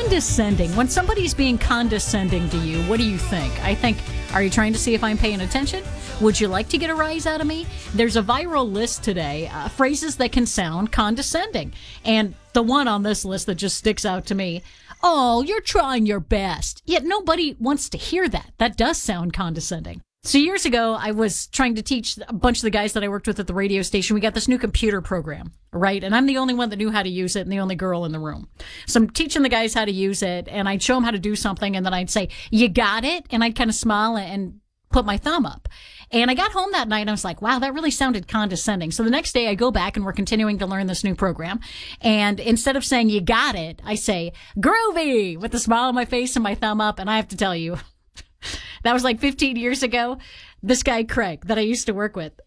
Condescending. When somebody's being condescending to you, what do you think? I think, are you trying to see if I'm paying attention? Would you like to get a rise out of me? There's a viral list today, phrases that can sound condescending. And the one on this list that just sticks out to me, oh, you're trying your best. Yet nobody wants to hear that. That does sound condescending. So years ago, I was trying to teach a bunch of the guys that I worked with at the radio station. We got this new computer program, right? And I'm the only one that knew how to use it and the only girl in the room. So I'm teaching the guys how to use it, and I'd show them how to do something, and then I'd say, you got it? And I'd kind of smile and put my thumb up. And I got home that night, and I was like, wow, that really sounded condescending. So the next day, I go back, and we're continuing to learn this new program. And instead of saying, you got it, I say, groovy, with a smile on my face and my thumb up. And I have to tell you, that was like 15 years ago. This guy, Craig, that I used to work with,